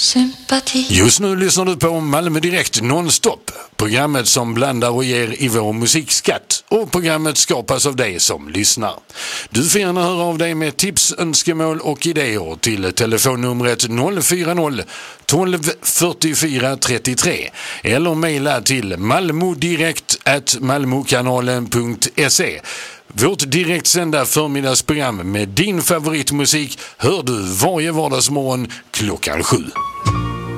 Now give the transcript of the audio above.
sympati. Just nu lyssnar du på Malmö Direkt nonstop. Programmet som blandar och ger i vår musikskatt. Och programmet skapas av dig som lyssnar. Du får gärna höra av dig med tips, önskemål och idéer till telefonnumret 040 12 44 33 eller mejla till malmodirekt@malmokanalen.se. Vårt direktsända förmiddagsprogram med din favoritmusik hör du varje vardagsmorgon klockan 7.